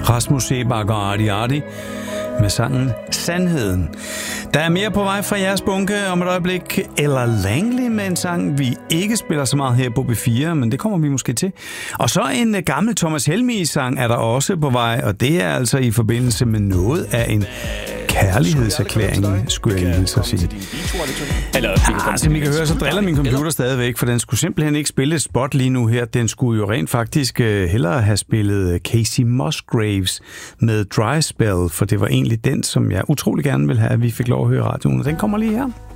Rasmus Seebach og Arti Arti med sangen Sandheden. Der er mere på vej fra jeres bunke om et øjeblik. Ella Langley med en sang, vi ikke spiller så meget her på B4, men det kommer vi måske til. Og så en gammel Thomas Helmig-sang er der også på vej, og det er altså i forbindelse med noget af en kærlighedserklæring, skulle jeg lige så sige. Som I kan høre, så driller min computer stadigvæk, for den skulle simpelthen ikke spille et spot lige nu her. Den skulle jo rent faktisk hellere have spillet Casey Musgraves med Dry Spell, for det var egentlig den, som jeg utrolig gerne vil have, at vi fik lov at høre i radioen, og den kommer lige her.